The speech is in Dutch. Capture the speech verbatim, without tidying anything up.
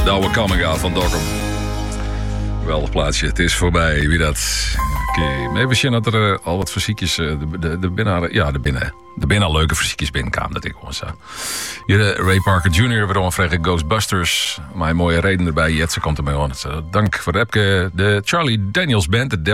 De oude coming out van Dokkum. Geweldig plaatsje. Het is voorbij. Wie dat? Oké. Okay. Even zien dat er uh, al wat fysiekjes... Uh, de, de, de binnen, ja, de binnen... De binnen al leuke fysiekjes binnenkwamen. Dat ik gewoon zo. Hier uh, Ray Parker junior Waarom vragen Ghostbusters. Maar een mooie reden erbij. Jetse komt ermee aan. Dank voor de Epke. De Charlie Daniels Band. De